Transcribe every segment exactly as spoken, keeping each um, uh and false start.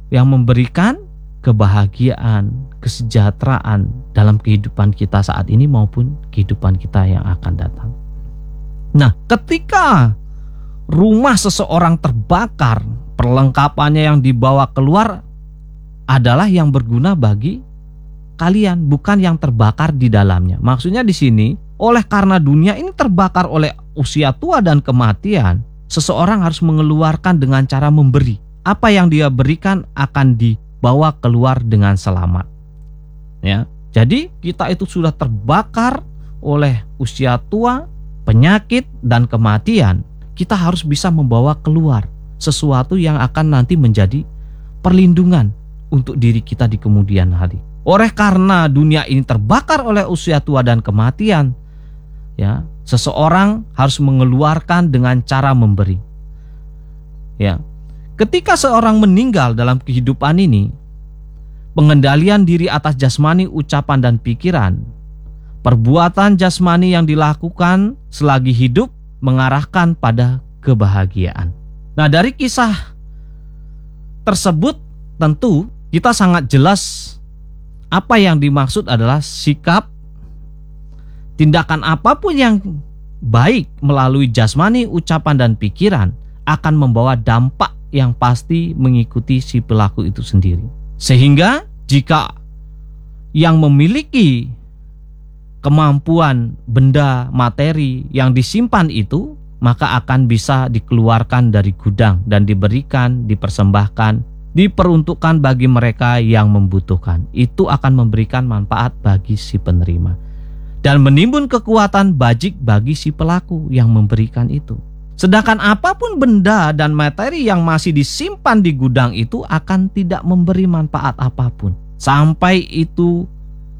yang memberikan kebahagiaan, kesejahteraan dalam kehidupan kita saat ini maupun kehidupan kita yang akan datang. Nah, ketika rumah seseorang terbakar, perlengkapannya yang dibawa keluar adalah yang berguna bagi kalian, bukan yang terbakar di dalamnya. Maksudnya di sini, oleh karena dunia ini terbakar oleh usia tua dan kematian, seseorang harus mengeluarkan dengan cara memberi. Apa yang dia berikan akan dibawa keluar dengan selamat. Ya, jadi kita itu sudah terbakar oleh usia tua, penyakit, dan kematian. Kita harus bisa membawa keluar sesuatu yang akan nanti menjadi perlindungan untuk diri kita di kemudian hari. Oleh karena dunia ini terbakar oleh usia tua dan kematian, ya, seseorang harus mengeluarkan dengan cara memberi. Ya, ketika seorang meninggal dalam kehidupan ini, pengendalian diri atas jasmani, ucapan, dan pikiran, perbuatan jasmani yang dilakukan selagi hidup mengarahkan pada kebahagiaan. Nah, dari kisah tersebut tentu kita sangat jelas apa yang dimaksud adalah sikap, tindakan apapun yang baik melalui jasmani, ucapan, dan pikiran akan membawa dampak yang pasti mengikuti si pelaku itu sendiri. Sehingga jika yang memiliki kemampuan benda materi yang disimpan itu, maka akan bisa dikeluarkan dari gudang dan diberikan, dipersembahkan, diperuntukkan bagi mereka yang membutuhkan. Itu akan memberikan manfaat bagi si penerima dan menimbun kekuatan bajik bagi si pelaku yang memberikan itu. Sedangkan apapun benda dan materi yang masih disimpan di gudang itu akan tidak memberi manfaat apapun. Sampai itu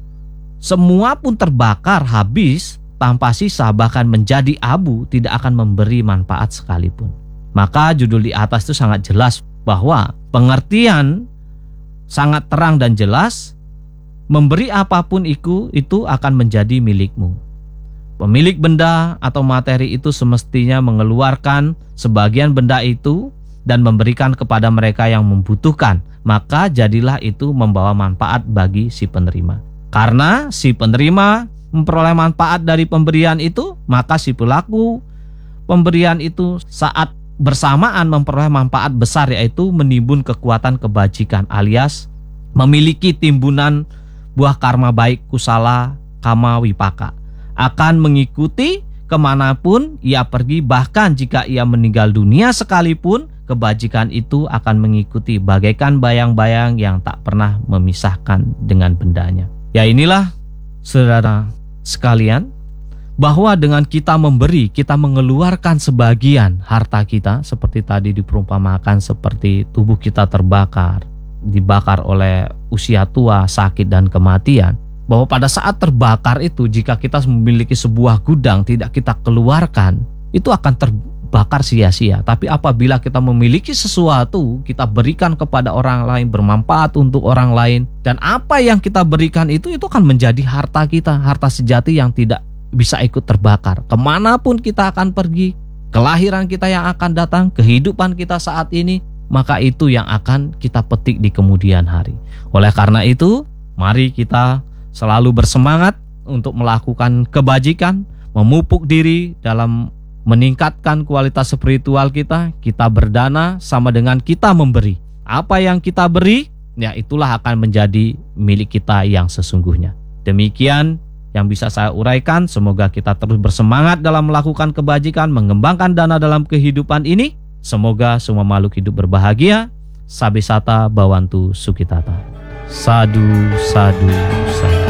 semua pun terbakar habis tanpa sisa, bahkan menjadi abu, tidak akan memberi manfaat sekalipun. Maka judul di atas itu sangat jelas bahwa pengertian sangat terang dan jelas, memberi apapun itu, itu akan menjadi milikmu. Pemilik benda atau materi itu semestinya mengeluarkan sebagian benda itu dan memberikan kepada mereka yang membutuhkan. Maka jadilah itu membawa manfaat bagi si penerima. Karena si penerima memperoleh manfaat dari pemberian itu, maka si pelaku pemberian itu saat bersamaan memperoleh manfaat besar, yaitu menimbun kekuatan kebajikan alias memiliki timbunan buah karma baik, kusala, kama, wipaka. Akan mengikuti kemanapun ia pergi, bahkan jika ia meninggal dunia sekalipun, kebajikan itu akan mengikuti bagaikan bayang-bayang yang tak pernah memisahkan dengan bendanya. Ya, inilah saudara sekalian, bahwa dengan kita memberi, kita mengeluarkan sebagian harta kita, seperti tadi diperumpamakan seperti tubuh kita terbakar, dibakar oleh usia tua, sakit, dan kematian. Bahwa pada saat terbakar itu, jika kita memiliki sebuah gudang tidak kita keluarkan, itu akan terbakar sia-sia. Tapi apabila kita memiliki sesuatu, kita berikan kepada orang lain, bermanfaat untuk orang lain, dan apa yang kita berikan itu, itu akan menjadi harta kita, harta sejati yang tidak bisa ikut terbakar. Kemanapun kita akan pergi, kelahiran kita yang akan datang, kehidupan kita saat ini, maka itu yang akan kita petik di kemudian hari. Oleh karena itu, mari kita selalu bersemangat untuk melakukan kebajikan, memupuk diri dalam meningkatkan kualitas spiritual kita. Kita berdana sama dengan kita memberi. Apa yang kita beri, ya itulah akan menjadi milik kita yang sesungguhnya. Demikian yang bisa saya uraikan. Semoga kita terus bersemangat dalam melakukan kebajikan, mengembangkan dana dalam kehidupan ini. Semoga semua makhluk hidup berbahagia. Sabisata Bawantu Sukitata. Sadu, sadu, sadu.